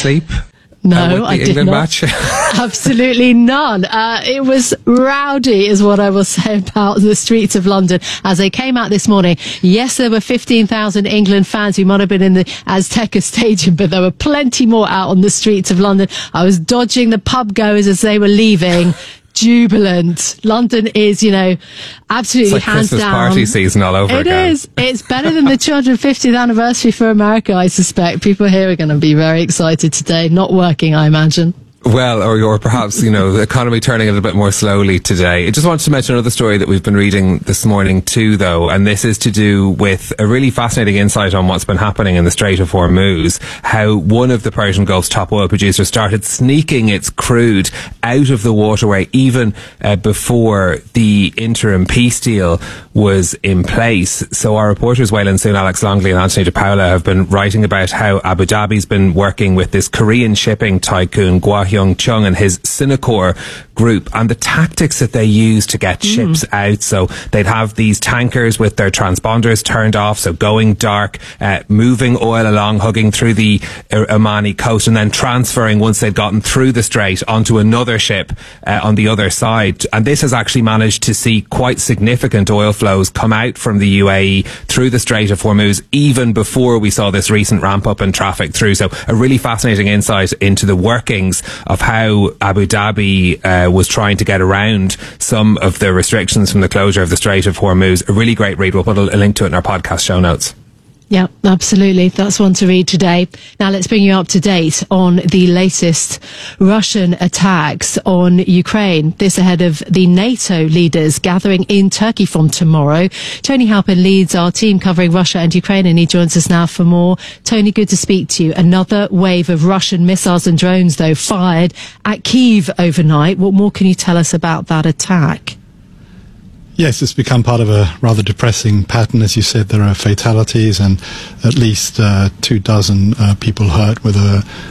sleep? No, I did not. Match? Absolutely none. It was rowdy, is what I will say about the streets of London as they came out this morning. Yes, there were 15,000 England fans who might have been in the Azteca Stadium, but there were plenty more out on the streets of London. I was dodging the pub goers as they were leaving. Jubilant. London is, absolutely it's like hands Christmas down. party season all over again. It is. It's better than the 250th anniversary for America, I suspect. People here are going to be very excited today. Not working, I imagine. Well, or perhaps, the economy turning a little bit more slowly today. I just wanted to mention another story that we've been reading this morning too, though, and this is to do with a really fascinating insight on what's been happening in the Strait of Hormuz, how one of the Persian Gulf's top oil producers started sneaking its crude out of the waterway even before the interim peace deal was in place. So our reporters, Waylon Soon, Alex Longley and Anthony De Paula have been writing about how Abu Dhabi's been working with this Korean shipping tycoon, Hyung Chung, and his Sinokor group, and the tactics that they use to get ships out. So they'd have these tankers with their transponders turned off, so going dark, moving oil along, hugging through the Omani coast, and then transferring, once they'd gotten through the strait, onto another ship on the other side. And this has actually managed to see quite significant oil flows come out from the UAE through the Strait of Hormuz, even before we saw this recent ramp up in traffic through. So a really fascinating insight into the workings of how Abu Dhabi was trying to get around some of the restrictions from the closure of the Strait of Hormuz. A really great read. We'll put a link to it in our podcast show notes. Yeah, absolutely. That's one to read today. Now let's bring you up to date on the latest Russian attacks on Ukraine. This ahead of the NATO leaders gathering in Turkey from tomorrow. Tony Halpin leads our team covering Russia and Ukraine, and he joins us now for more. Tony, good to speak to you. Another wave of Russian missiles and drones, though, fired at Kyiv overnight. What more can you tell us about that attack? Yes, it's become part of a rather depressing pattern. As you said, there are fatalities and at least 24 people hurt with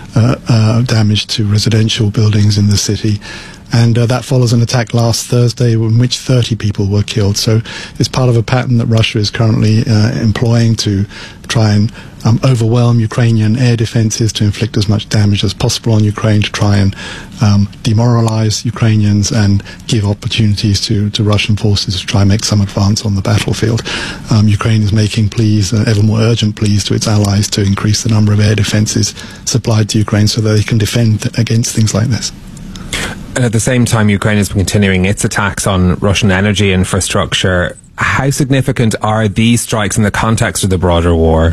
damage to residential buildings in the city. And that follows an attack last Thursday in which 30 people were killed. So it's part of a pattern that Russia is currently employing to try and overwhelm Ukrainian air defenses, to inflict as much damage as possible on Ukraine, to try and demoralize Ukrainians and give opportunities to Russian forces to try and make some advance on the battlefield. Ukraine is making pleas, ever more urgent pleas to its allies to increase the number of air defenses supplied to Ukraine so that they can defend against things like this. And at the same time, Ukraine has been continuing its attacks on Russian energy infrastructure. How significant are these strikes in the context of the broader war?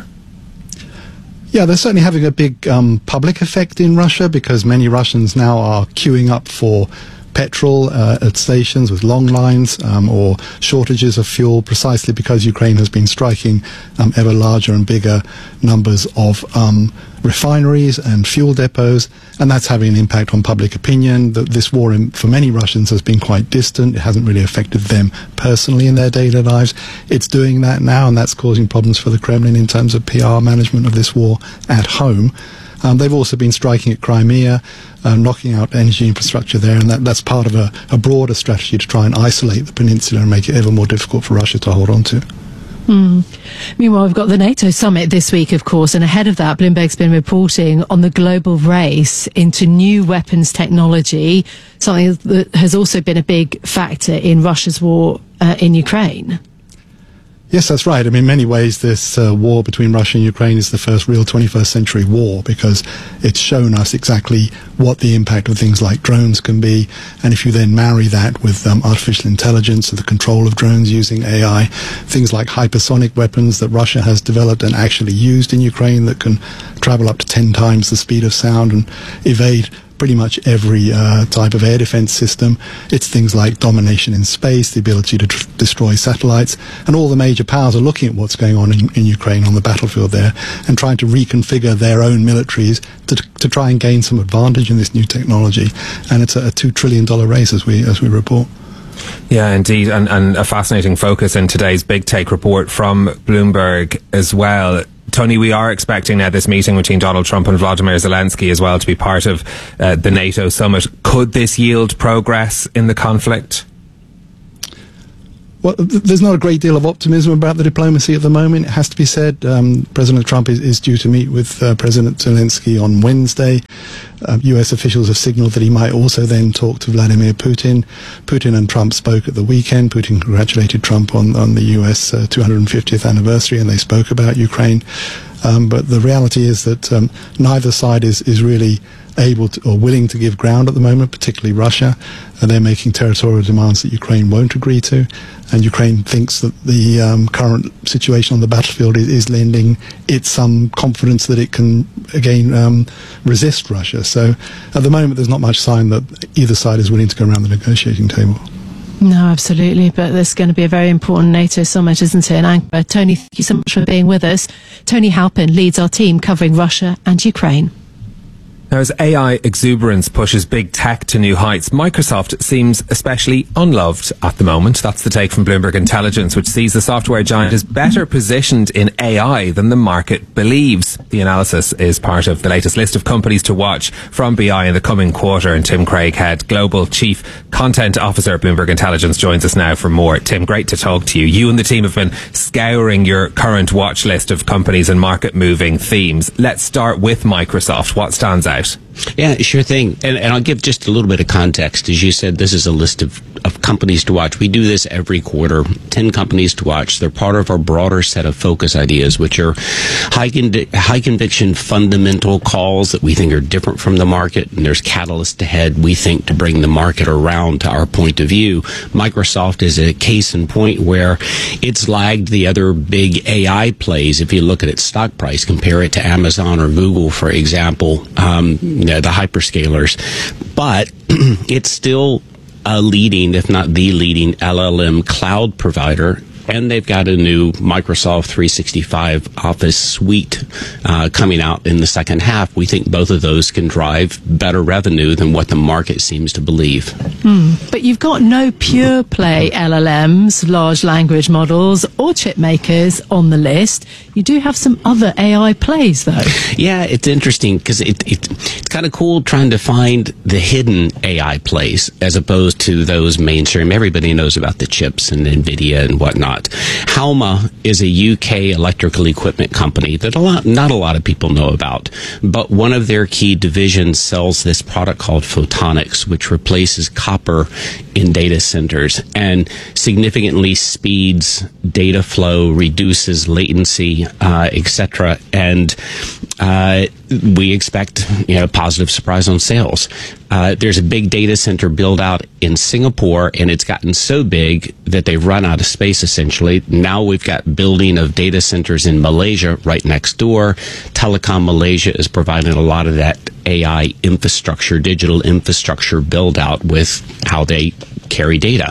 Yeah, they're certainly having a big public effect in Russia, because many Russians now are queuing up for petrol at stations with long lines or shortages of fuel, precisely because Ukraine has been striking ever larger and bigger numbers of refineries and fuel depots, and that's having an impact on public opinion. This war for many Russians has been quite distant. It hasn't really affected them personally in their daily lives. It's doing that now, and that's causing problems for the Kremlin in terms of PR management of this war at home. They've also been striking at Crimea, knocking out energy infrastructure there, and that's part of a broader strategy to try and isolate the peninsula and make it ever more difficult for Russia to hold on to. Meanwhile, we've got the NATO summit this week, of course, and ahead of that, Bloomberg's been reporting on the global race into new weapons technology, something that has also been a big factor in Russia's war in Ukraine. Yes, that's right. I mean, in many ways, this war between Russia and Ukraine is the first real 21st century war, because it's shown us exactly what the impact of things like drones can be. And if you then marry that with artificial intelligence, and the control of drones using AI, things like hypersonic weapons that Russia has developed and actually used in Ukraine that can travel up to 10 times the speed of sound and evade pretty much every type of air defense system. It's things like domination in space, the ability to destroy satellites, and all the major powers are looking at what's going on in Ukraine on the battlefield there and trying to reconfigure their own militaries to try and gain some advantage in this new technology. And it's a $2 trillion race as we report. Yeah, indeed, and a fascinating focus in today's Big Take report from Bloomberg as well. Tony, we are expecting now this meeting between Donald Trump and Vladimir Zelensky as well to be part of the NATO summit. Could this yield progress in the conflict? Well, there's not a great deal of optimism about the diplomacy at the moment, it has to be said. President Trump is due to meet with President Zelensky on Wednesday. US officials have signaled that he might also then talk to Vladimir Putin. Putin and Trump spoke at the weekend. Putin congratulated Trump on the US 250th anniversary, and they spoke about Ukraine. But the reality is that neither side is really able to, or willing to give ground at the moment, particularly Russia. And they're making territorial demands that Ukraine won't agree to. And Ukraine thinks that the current situation on the battlefield is lending it some confidence that it can, again, resist Russia. So at the moment, there's not much sign that either side is willing to go around the negotiating table. No, absolutely. But there's going to be a very important NATO summit, isn't it, in Ankara? Tony, thank you so much for being with us. Tony Halpin leads our team covering Russia and Ukraine. Now, as AI exuberance pushes big tech to new heights, Microsoft seems especially unloved at the moment. That's the take from Bloomberg Intelligence, which sees the software giant as better positioned in AI than the market believes. The analysis is part of the latest list of companies to watch from BI in the coming quarter. And Tim Craighead, Global Chief Content Officer at Bloomberg Intelligence, joins us now for more. Tim, great to talk to you. You and the team have been scouring your current watch list of companies and market-moving themes. Let's start with Microsoft. What stands out? Yeah, sure thing. And I'll give just a little bit of context. As you said, this is a list of companies to watch. We do this every quarter, 10 companies to watch. They're part of our broader set of focus ideas, which are high conviction fundamental calls that we think are different from the market. And there's catalysts ahead, we think, to bring the market around to our point of view. Microsoft is a case in point where it's lagged the other big AI plays. If you look at its stock price, compare it to Amazon or Google, for example, the hyperscalers, but it's still a leading, if not the leading, LLM cloud provider. And they've got a new Microsoft 365 Office suite coming out in the second half. We think both of those can drive better revenue than what the market seems to believe. But you've got no pure play LLMs, large language models, or chip makers on the list. You do have some other AI plays, though. Yeah, it's interesting because it's kind of cool trying to find the hidden AI plays as opposed to those mainstream. Everybody knows about the chips and NVIDIA and whatnot. Halma is a UK electrical equipment company that not a lot of people know about, but one of their key divisions sells this product called photonics, which replaces copper in data centers and significantly speeds data flow, reduces latency, etc. And we expect a positive surprise on sales. There's a big data center build out in Singapore, and it's gotten so big that they've run out of space, essentially. Now we've got building of data centers in Malaysia right next door. Telecom Malaysia is providing a lot of that AI infrastructure, digital infrastructure build out with how they carry data.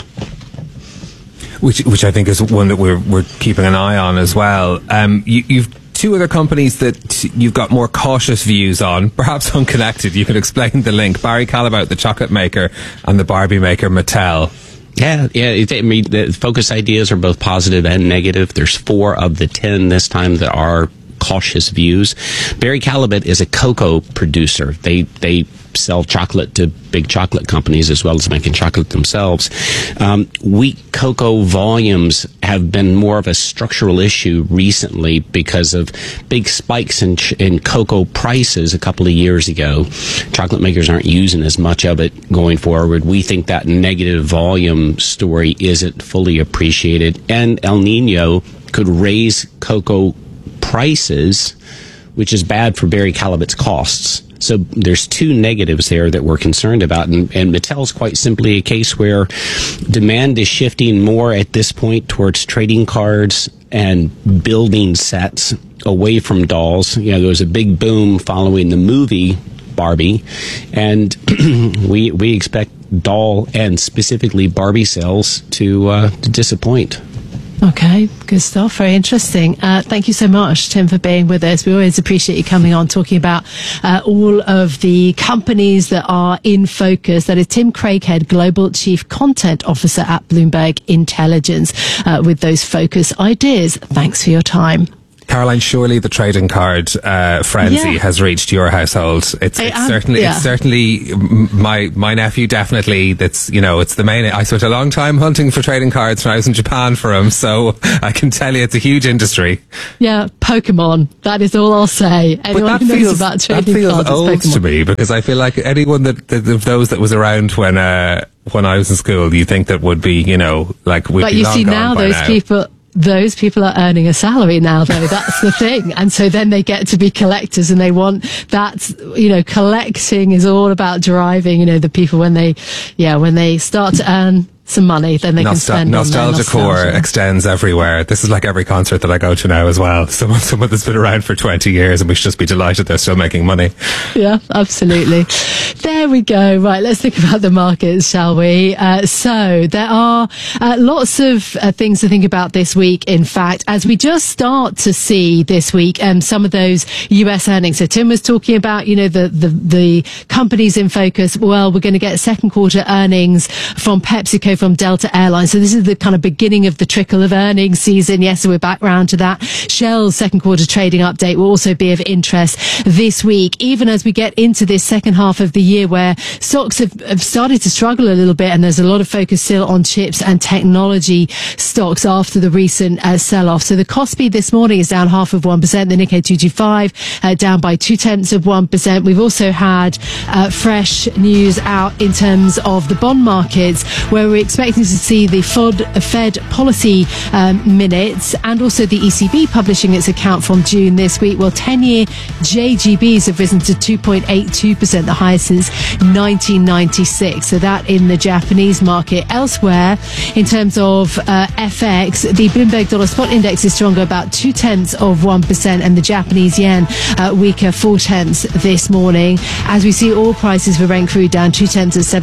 Which I think is one that we're keeping an eye on as well. You've two other companies that you've got more cautious views on, perhaps unconnected. You can explain the link. Barry Callebaut, the chocolate maker, and the Barbie maker, Mattel. Yeah. I mean, the focus ideas are both positive and negative. There's 4 of the 10 this time that are cautious views. Barry Callebaut is a cocoa producer. They sell chocolate to big chocolate companies as well as making chocolate themselves. Wheat cocoa volumes have been more of a structural issue recently because of big spikes in cocoa prices a couple of years ago. Chocolate makers aren't using as much of it going forward. We think that negative volume story isn't fully appreciated, and El Nino could raise cocoa prices, which is bad for Barry Callebaut's costs. So there's 2 negatives there that we're concerned about. And Mattel's quite simply a case where demand is shifting more at this point towards trading cards and building sets away from dolls. There was a big boom following the movie Barbie, and we expect doll and specifically Barbie sales to disappoint. Okay, good stuff. Very interesting. Thank you so much, Tim, for being with us. We always appreciate you coming on, talking about all of the companies that are in focus. That is Tim Craighead, Global Chief Content Officer at Bloomberg Intelligence, with those focus ideas. Thanks for your time. Caroline, surely the trading card frenzy has reached your household. It's certainly my nephew definitely. That's it's the main. I spent a long time hunting for trading cards when I was in Japan for him, so I can tell you it's a huge industry. Yeah, Pokemon. That is all I'll say. Anyone who knows about trading cards, that feels old Pokemon to me, because I feel like anyone of those that was around when I was in school, you think that would be like we'd but be you long see gone now by those now. people. Those people are earning a salary now, though. That's the thing. And so then they get to be collectors, and they want that, collecting is all about driving, the people when they start to earn some money, then they can spend on their nostalgia core extends everywhere. This is like every concert that I go to now as well. Someone that's been around for 20 years, and we should just be delighted they're still making money. Yeah, absolutely. There we go. Right, let's think about the markets, shall we? So there are lots of things to think about this week, in fact, as we just start to see this week some of those US earnings. So Tim was talking about, the companies in focus. Well, we're going to get second quarter earnings from PepsiCo, from Delta Airlines. So this is the kind of beginning of the trickle of earnings season. Yes, so we're back round to that. Shell's second quarter trading update will also be of interest this week, even as we get into this second half of the year where stocks have started to struggle a little bit, and there's a lot of focus still on chips and technology stocks after the recent sell-off. So the Kospi this morning is down 0.5%. The Nikkei 225 down by 0.2%. We've also had fresh news out in terms of the bond markets, where we're expecting to see the Fed policy minutes, and also the ECB publishing its account from June this week. Well, 10-year JGBs have risen to 2.82%, the highest since 1996. So that in the Japanese market. Elsewhere, in terms of FX, the Bloomberg Dollar Spot Index is stronger, about 0.2%, and the Japanese yen weaker 0.4 this morning. As we see oil prices for Brent crude down 0.2 at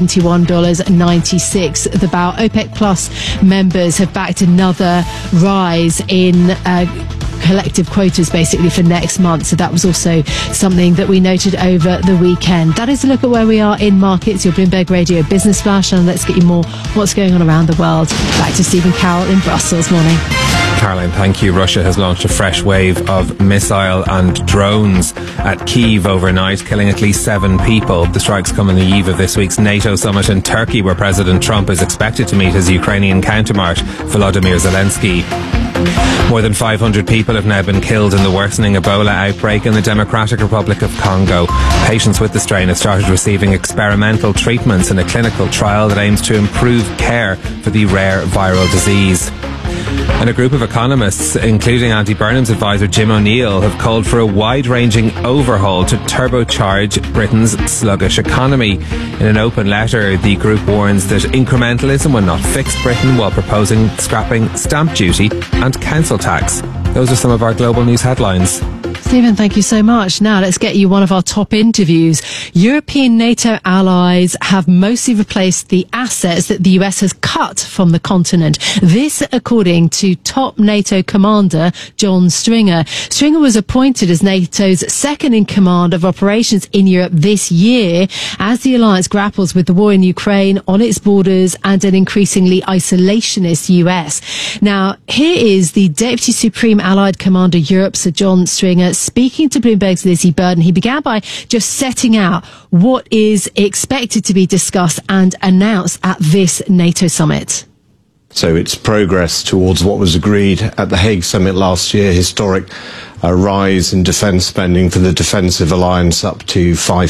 $71.96. The Bow OPEC Plus members have backed another rise in collective quotas basically for next month. So that was also something that we noted over the weekend. That is a look at where we are in markets. Your Bloomberg Radio Business Flash, and let's get you more what's going on around the world. Back to Stephen Carroll in Brussels. Morning. Caroline, thank you. Russia has launched a fresh wave of missile and drones at Kyiv overnight, killing at least 7 people. The strikes come on the eve of this week's NATO summit in Turkey, where President Trump is expected to meet his Ukrainian counterpart, Volodymyr Zelensky. More than 500 people have now been killed in the worsening Ebola outbreak in the Democratic Republic of Congo. Patients with the strain have started receiving experimental treatments in a clinical trial that aims to improve care for the rare viral disease. And a group of economists, including Andy Burnham's advisor Jim O'Neill, have called for a wide-ranging overhaul to turbocharge Britain's sluggish economy. In an open letter, the group warns that incrementalism will not fix Britain, while proposing scrapping stamp duty and council tax. Those are some of our global news headlines. Stephen, thank you so much. Now let's get you one of our top interviews. European NATO allies have mostly replaced the assets that the US has cut from the continent. This according to top NATO commander John Stringer. Stringer was appointed as NATO's second in command of operations in Europe this year as the alliance grapples with the war in Ukraine, on its borders, and an increasingly isolationist US. Now, here is the Deputy Supreme Allied Commander Europe, Sir John Stringer, speaking to Bloomberg's Lizzie Burden. He began by just setting out what is expected to be discussed and announced at this NATO summit. So it's progress towards what was agreed at the Hague summit last year, historic rise in defence spending for the defensive alliance up to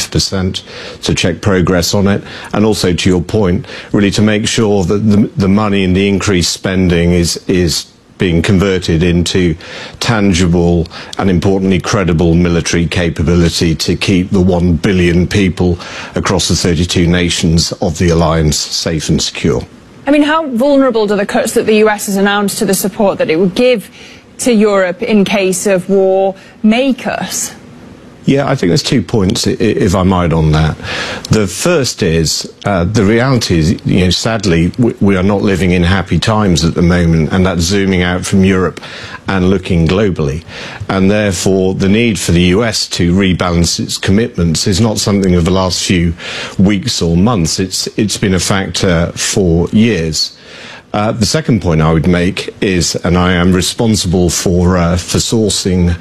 5%, to check progress on it. And also, to your point, really to make sure that the money and the increased spending is being converted into tangible and, importantly, credible military capability to keep the 1 billion people across the 32 nations of the alliance safe and secure. I mean, how vulnerable do the cuts that the US has announced to the support that it would give to Europe in case of war make us? Yeah, I think there's 2 points, if I might, on that. The first is, the reality is, sadly, we are not living in happy times at the moment, and that's zooming out from Europe and looking globally. And therefore, the need for the US to rebalance its commitments is not something of the last few weeks or months. It's been a factor for years. The second point I would make is, and I am responsible for sourcing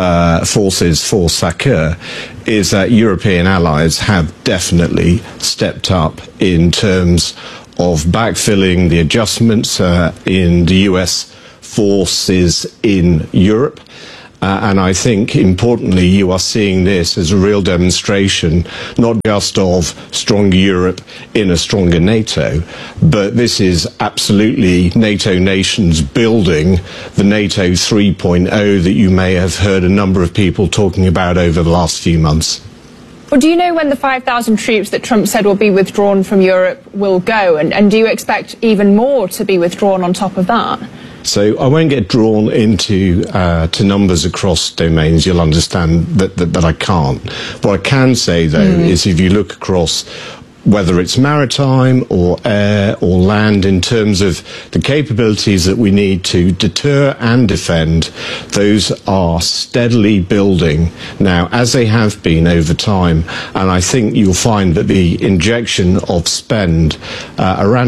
forces for SACEUR, is that European allies have definitely stepped up in terms of backfilling the adjustments in the US forces in Europe. And I think, importantly, you are seeing this as a real demonstration, not just of stronger Europe in a stronger NATO, but this is absolutely NATO nations building the NATO 3.0 that you may have heard a number of people talking about over the last few months. Well, do you know when the 5,000 troops that Trump said will be withdrawn from Europe will go? And do you expect even more to be withdrawn on top of that? So I won't get drawn into to numbers across domains. You'll understand that I can't. What I can say, though, is if you look across whether it's maritime or air or land, in terms of the capabilities that we need to deter and defend, those are steadily building now, as they have been over time. And I think you'll find that the injection of spend, around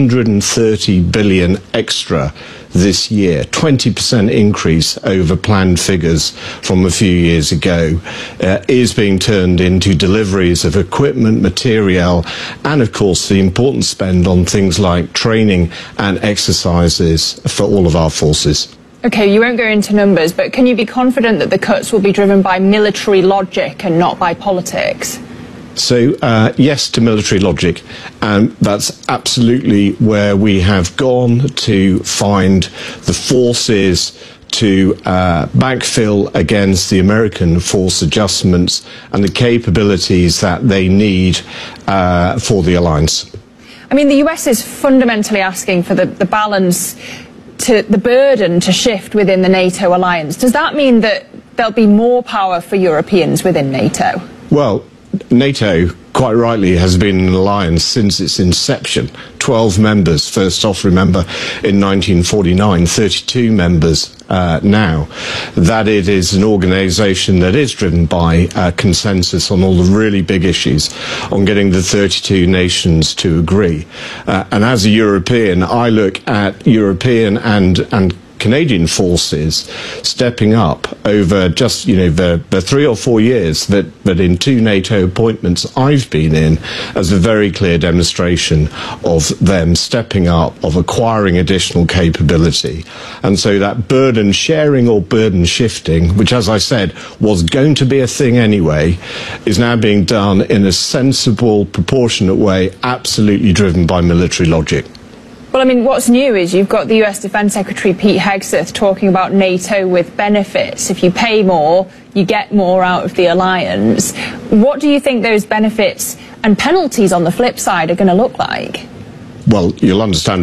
130 billion extra this year, 20% increase over planned figures from a few years ago, is being turned into deliveries of equipment, material, and of course the important spend on things like training and exercises for all of our forces. Okay, you won't go into numbers, but can you be confident that the cuts will be driven by military logic and not by politics? So, yes to military logic, and that's absolutely where we have gone to find the forces to backfill against the American force adjustments and the capabilities that they need for the alliance. I mean, the US is fundamentally asking for the balance, the burden to shift within the NATO alliance. Does that mean that there'll be more power for Europeans within NATO? Well, NATO, quite rightly, has been an alliance since its inception. 12 members, first off, remember, in 1949, 32 members now. That it is an organisation that is driven by consensus on all the really big issues, on getting the 32 nations to agree. And as a European, I look at European and Canadian forces stepping up over just, the 3 or 4 years that in 2 NATO appointments I've been in, as a very clear demonstration of them stepping up, of acquiring additional capability. And so that burden sharing or burden shifting, which, as I said, was going to be a thing anyway, is now being done in a sensible, proportionate way, absolutely driven by military logic. Well, I mean, what's new is you've got the US Defence Secretary Pete Hegseth talking about NATO with benefits. If you pay more, you get more out of the alliance. What do you think those benefits and penalties on the flip side are going to look like? Well, you'll understand,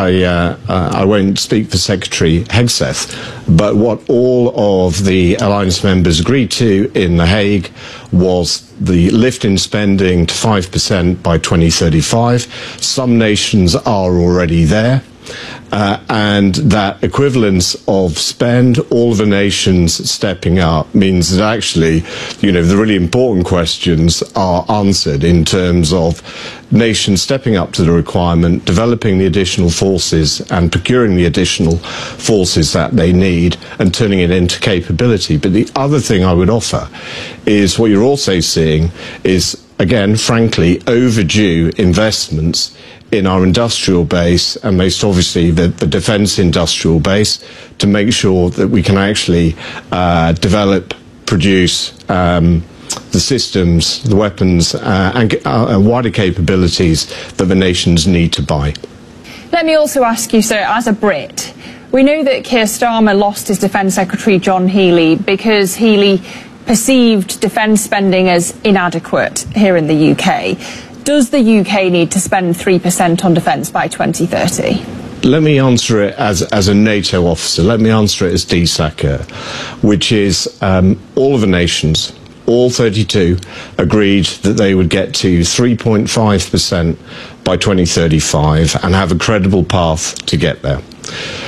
I won't speak for Secretary Hegseth, but what all of the alliance members agreed to in The Hague was the lift in spending to 5% by 2035. Some nations are already there. And that equivalence of spend, all of the nations stepping up, means that actually, the really important questions are answered in terms of nations stepping up to the requirement, developing the additional forces and procuring the additional forces that they need and turning it into capability. But the other thing I would offer is what you're also seeing is, again, frankly, overdue investments in our industrial base, and most obviously the defence industrial base, to make sure that we can actually develop, produce the systems, the weapons, and wider capabilities that the nations need to buy. Let me also ask you, sir, as a Brit, we know that Keir Starmer lost his Defence Secretary John Healey because Healey perceived defence spending as inadequate here in the UK. Does the UK need to spend 3% on defence by 2030? Let me answer it as a NATO officer. Let me answer it as DSACEUR, which is all of the nations, all 32, agreed that they would get to 3.5% by 2035 and have a credible path to get there.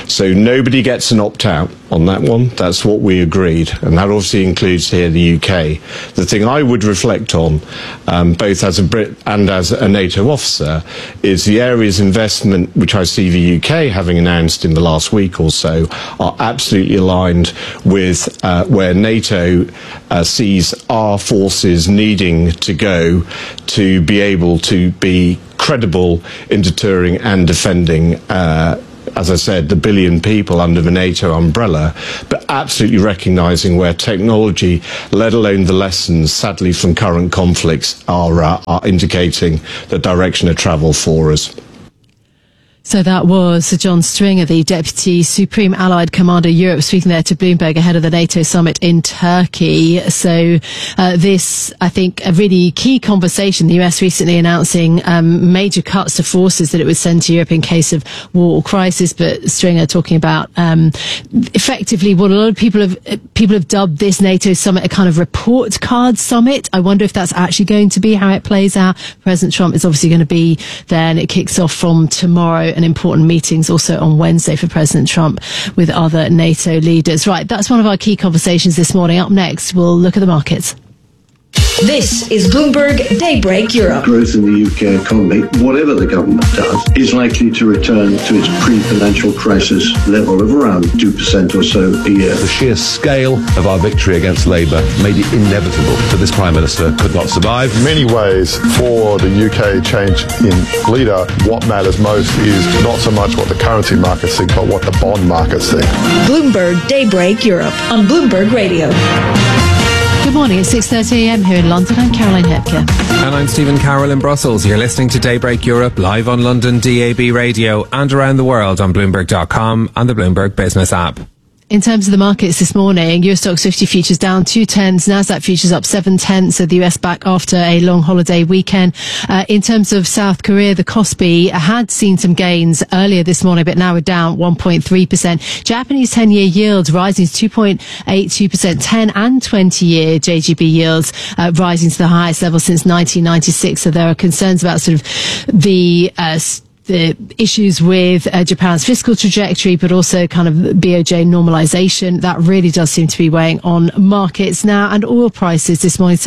So nobody gets an opt-out on that one. That's what we agreed. And that obviously includes here the UK. The thing I would reflect on, both as a Brit and as a NATO officer, is the areas of investment which I see the UK having announced in the last week or so are absolutely aligned with where NATO sees our forces needing to go to be able to be credible in deterring and defending, as I said, the billion people under the NATO umbrella, but absolutely recognising where technology, let alone the lessons, sadly, from current conflicts, are indicating the direction of travel for us. So that was Sir John Stringer, the Deputy Supreme Allied Commander Europe, speaking there to Bloomberg ahead of the NATO summit in Turkey. So this, I think, a really key conversation. The US recently announcing major cuts to forces that it would send to Europe in case of war or crisis. But Stringer talking about effectively what a lot of people have dubbed this NATO summit a kind of report card summit. I wonder if that's actually going to be how it plays out. President Trump is obviously going to be there, and it kicks off from tomorrow. And important meetings also on Wednesday for President Trump with other NATO leaders. Right, that's one of our key conversations this morning. Up next, we'll look at the markets. This is Bloomberg Daybreak Europe. Growth in the UK economy, whatever the government does, is likely to return to its pre-financial crisis level of around 2% or so a year. The sheer scale of our victory against Labour made it inevitable that this Prime Minister could not survive. In many ways, for the UK change in leader, what matters most is not so much what the currency markets think, but what the bond markets think. Bloomberg Daybreak Europe on Bloomberg Radio. Good morning, it's 6:30 a.m. here in London. I'm Caroline Hepker. And I'm Stephen Carroll in Brussels. You're listening to Daybreak Europe live on London DAB radio and around the world on Bloomberg.com and the Bloomberg Business app. In terms of the markets this morning, US Stocks 50 futures down 0.2, Nasdaq futures up 0.7, so the US back after a long holiday weekend. In terms of South Korea, the Kospi had seen some gains earlier this morning, but now we're down 1.3%. Japanese 10-year yields rising to 2.82%, 10 and 20-year JGB yields rising to the highest level since 1996. So there are concerns about sort of the issues with Japan's fiscal trajectory, but also kind of BOJ normalization. That really does seem to be weighing on markets now. And oil prices this morning,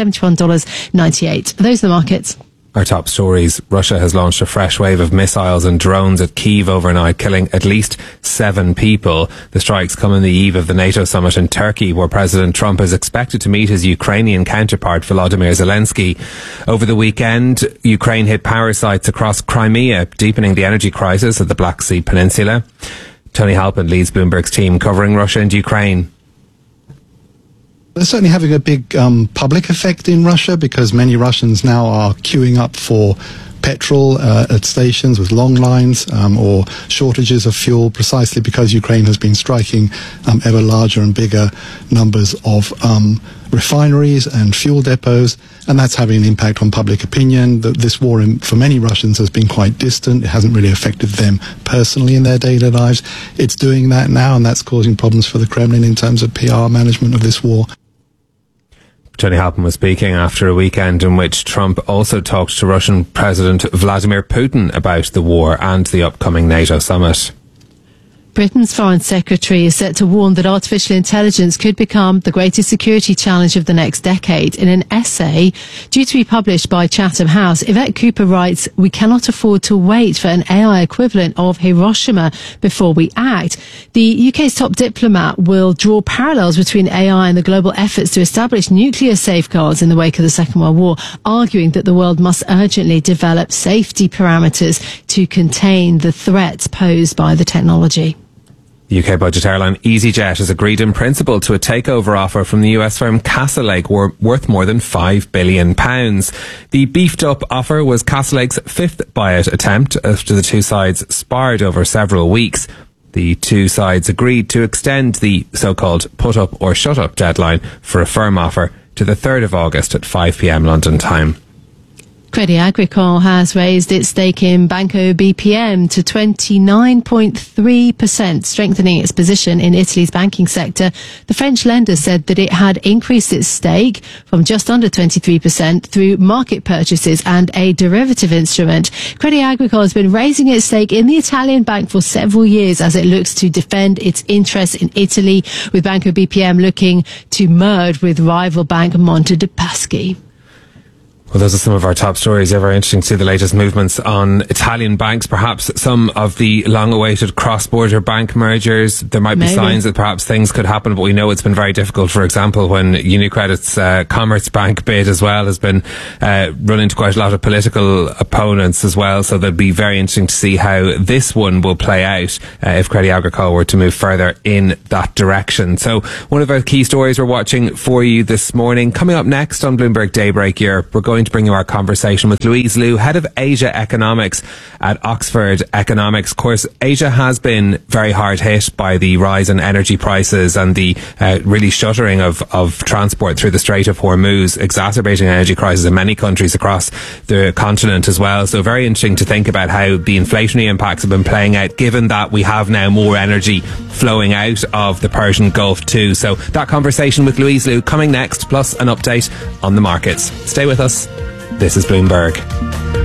$71.98. Those are the markets. Our top stories. Russia has launched a fresh wave of missiles and drones at Kyiv overnight, killing at least 7 people. The strikes come on the eve of the NATO summit in Turkey, where President Trump is expected to meet his Ukrainian counterpart, Volodymyr Zelensky. Over the weekend, Ukraine hit power sites across Crimea, deepening the energy crisis at the Black Sea Peninsula. Tony Halpin leads Bloomberg's team covering Russia and Ukraine. They're certainly having a big public effect in Russia, because many Russians now are queuing up for petrol at stations with long lines or shortages of fuel, precisely because Ukraine has been striking ever larger and bigger numbers of refineries and fuel depots, and that's having an impact on public opinion. This war for many Russians has been quite distant. It hasn't really affected them personally in their daily lives. It's doing that now, and that's causing problems for the Kremlin in terms of PR management of this war. Tony Halpin was speaking after a weekend in which Trump also talked to Russian President Vladimir Putin about the war and the upcoming NATO summit. Britain's Foreign Secretary is set to warn that artificial intelligence could become the greatest security challenge of the next decade. In an essay due to be published by Chatham House, Yvette Cooper writes, "We cannot afford to wait for an AI equivalent of Hiroshima before we act." The UK's top diplomat will draw parallels between AI and the global efforts to establish nuclear safeguards in the wake of the Second World War, arguing that the world must urgently develop safety parameters to contain the threats posed by the technology. The UK budget airline EasyJet has agreed in principle to a takeover offer from the US firm Castlelake worth more than £5 billion. The beefed up offer was Castlellake's 5th buyout attempt after the two sides sparred over several weeks. The two sides agreed to extend the so-called put up or shut up deadline for a firm offer to the 3rd of August at 5 p.m. London time. Crédit Agricole has raised its stake in Banco BPM to 29.3%, strengthening its position in Italy's banking sector. The French lender said that it had increased its stake from just under 23% through market purchases and a derivative instrument. Crédit Agricole has been raising its stake in the Italian bank for several years as it looks to defend its interests in Italy, with Banco BPM looking to merge with rival bank Monte dei Paschi. Well, those are some of our top stories. Very interesting to see the latest movements on Italian banks. Perhaps some of the long-awaited cross-border bank mergers. There might be signs that perhaps things could happen, but we know it's been very difficult. For example, when UniCredit's Commerzbank bid as well has been run into quite a lot of political opponents as well. So that'd be very interesting to see how this one will play out if Crédit Agricole were to move further in that direction. So one of our key stories we're watching for you this morning. Coming up next on Bloomberg Daybreak Europe, we're going to bring you our conversation with Louise Liu, Head of Asia Economics at Oxford Economics. Of course, Asia has been very hard hit by the rise in energy prices and the really shuttering of transport through the Strait of Hormuz, exacerbating energy crises in many countries across the continent as well. So very interesting to think about how the inflationary impacts have been playing out, given that we have now more energy flowing out of the Persian Gulf too. So that conversation with Louise Liu coming next, plus an update on the markets. Stay with us. This is Bloomberg.